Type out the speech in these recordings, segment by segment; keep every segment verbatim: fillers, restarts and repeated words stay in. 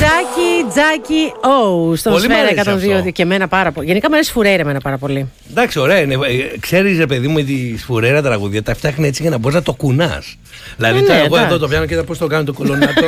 Τζάκι, Τζάκι, oh, στον Σφαίρα εκατόν δύο και εμένα πάρα πολύ. Γενικά μου αρέσει Φουρέιρα εμένα πάρα πολύ. Εντάξει, ωραία είναι. Ξέρεις, ρε παιδί μου, τη Φουρέιρα τραγουδία τα φτιάχνει έτσι για να μπορείς να το κουνάς. Δηλαδή, ναι, εγώ εδώ το πιάνω και είδα πώς το κάνω το κολονάτο.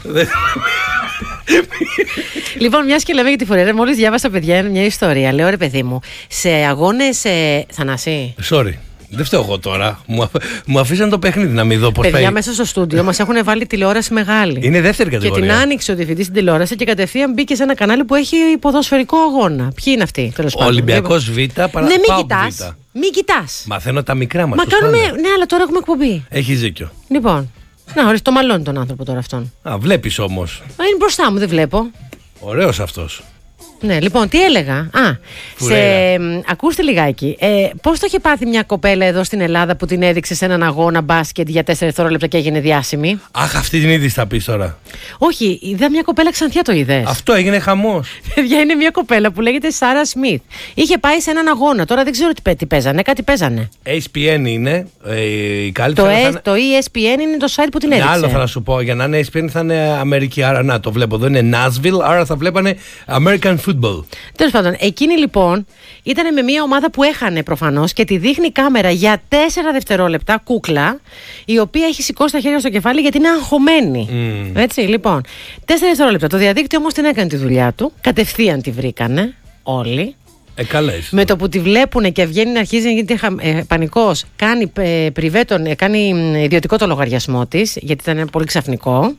Λοιπόν, μια και λέμε για τη Φουρέιρα, μόλις διάβασα, παιδιά, μια ιστορία. Λέω, ρε παιδί μου, σε αγώνες. Ε... Θανάση. Sorry. Δεν φταίω εγώ τώρα. Μου, αφ... μου αφήσαν το παιχνίδι να μην δω πώς. Παιδιά, πάει. Μέσα στο στούντιο μας έχουν βάλει τηλεόραση μεγάλη. Είναι δεύτερη κατηγορία. Και την άνοιξε ο διευθυντής στην τηλεόραση και κατευθείαν μπήκε σε ένα κανάλι που έχει ποδοσφαιρικό αγώνα. Ποιοι είναι αυτοί, τέλος πάντων. Ολυμπιακός Β, παρα... Ναι, μην κοιτάς. Μην κοιτάς. Μαθαίνω τα μικρά μας. Μα κάνουμε. Ναι, αλλά τώρα έχουμε εκπομπή. Έχεις δίκιο. Λοιπόν. Να, ορίστε, το μαλώνει τον άνθρωπο τώρα αυτόν. Α, βλέπεις όμως. Α, είναι μπροστά μου, δεν βλέπω. Ωραίος αυτός. Ναι, λοιπόν, τι έλεγα. Α, σε, ακούστε λιγάκι. Ε, πώς το είχε πάθει μια κοπέλα εδώ στην Ελλάδα που την έδειξε σε έναν αγώνα μπάσκετ για τέσσερα δευτερόλεπτα και έγινε διάσημη? Αχ, αυτή την είδηση θα πεις τώρα. Όχι, είδα μια κοπέλα Ξανθιά, το είδες? Αυτό έγινε χαμός. Παιδιά, είναι μια κοπέλα που λέγεται Σάρα Σμιθ. Είχε πάει σε έναν αγώνα. Τώρα δεν ξέρω τι, τι παίζανε, κάτι παίζανε. Ες πι εν είναι ε, η κάλυψη. Το, θα... το ι ες πι εν είναι το site που την έδειξε. Άλλο θα σου πω. Για να είναι ες πι εν θα είναι Αμερική. Άρα να το βλέπω. Εδώ είναι Nashville. Άρα θα βλέπανε American football. Τέλος πάντων, εκείνη λοιπόν ήταν με μια ομάδα που έχανε προφανώς και τη δείχνει η κάμερα για τέσσερα δευτερόλεπτα, κούκλα, η οποία έχει σηκώσει τα χέρια στο κεφάλι γιατί είναι αγχωμένη. Mm. Έτσι, λοιπόν. Τέσσερα δευτερόλεπτα. Το διαδίκτυο όμως την έκανε τη δουλειά του. Κατευθείαν τη βρήκανε όλοι. Ε, καλές. Με το που τη βλέπουν και βγαίνει να αρχίζει να γίνεται ε, πανικός, κάνει, ε, πριβέτον, ε, κάνει ιδιωτικό το λογαριασμό της, γιατί ήταν πολύ ξαφνικό.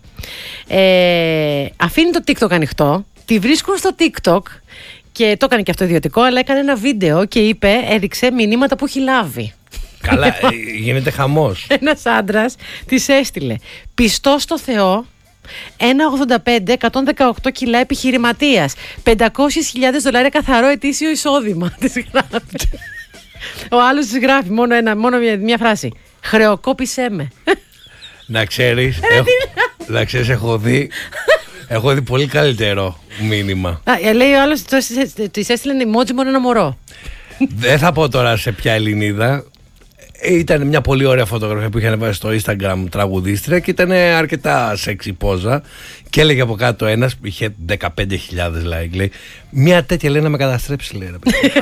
Ε, αφήνει το TikTok ανοιχτό. Τη βρίσκουν στο TikTok και το έκανε και αυτό ιδιωτικό, αλλά έκανε ένα βίντεο και είπε, έδειξε μηνύματα που έχει λάβει. Καλά, ε, γίνεται χαμός. Ένας άντρας της έστειλε πιστός στο Θεό, ένα ογδόντα πέντε, εκατόν δεκαοκτώ κιλά επιχειρηματίας, πεντακόσιες χιλιάδες δολάρια καθαρό ετήσιο εισόδημα. Της γράφει. Ο άλλος της γράφει μόνο, ένα, μόνο μια, μια φράση. Χρεοκόπησέ με. Να ξέρεις, έχω, να ξέρεις, έχω δει... Έχω δει πολύ καλύτερο μήνυμα. Α, λέει ο άλλος, της έστειλε emoji μόνο ένα μωρό. Δεν θα πω τώρα σε ποια Ελληνίδα. Ήταν μια πολύ ωραία φωτογραφία που είχαν βάσει στο Instagram τραγουδίστρια και ήταν αρκετά σεξι πόζα. Και έλεγε από κάτω ένας που είχε δεκαπέντε χιλιάδες like. Λέει, μια τέτοια λέει να με καταστρέψει, λέει.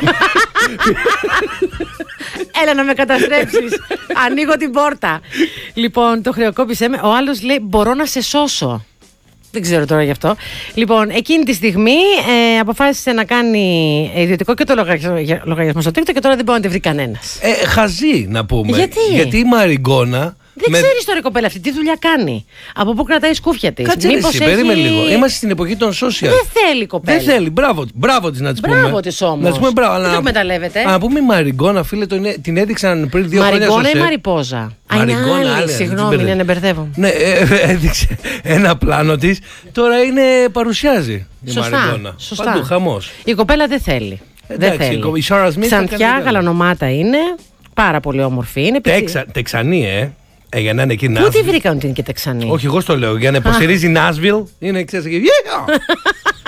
Έλα να με καταστρέψεις. Ανοίγω την πόρτα. Λοιπόν, το χρεοκόπησέ με. Ο άλλος λέει, μπορώ να σε σώσω. Δεν ξέρω τώρα γι' αυτό. Λοιπόν, εκείνη τη στιγμή ε, αποφάσισε να κάνει ιδιωτικό και το λογαριασμό στο TikTok και τώρα δεν μπορεί να τη βρει κανένας. Ε, χαζή να πούμε. Γιατί? Γιατί η Μαριγκόνα. Δεν με... ξέρεις τώρα η κοπέλα αυτή τι δουλειά κάνει. Από πού κρατάει σκούφια της. Κάτσε εσύ, έχει... περίμενε λίγο. Είμαστε στην εποχή των social. Δεν θέλει η κοπέλα. Δεν θέλει. Μπράβο, μπράβο της να της πούμε. Μπράβο της όμως. Να της πούμε μπράβο. Δεν αλλά... το εκμεταλλεύεται. Να πούμε η Μαριγκόνα, φίλε, τον... την έδειξαν πριν δύο χρόνια. Μαριγκόνα ή Μαριπόζα? Μαριγκόνα, άλλη. Συγγνώμη, είναι να μπερδεύω. Ναι, έδειξε ένα πλάνο της. Τώρα είναι παρουσιάζει η Μαριγκόνα. Σωστά. Παντού χαμός. Η κοπέλα δεν θέλει. Εντάξει, δεν θέλει. Η Σάρα Σμιθ. Ξανθιά, γαλανομάτα είναι. Πάρα πολύ όμορφη είναι. Τεξα... Τεξανή, ε. Ε, για να είναι εκεί. Πού τη βρήκαν ότι είναι και Τεξανή? Όχι, εγώ στο λέω. Για να υποστηρίζει Nashville. Είναι, ξέρεις, εκεί. Yeah!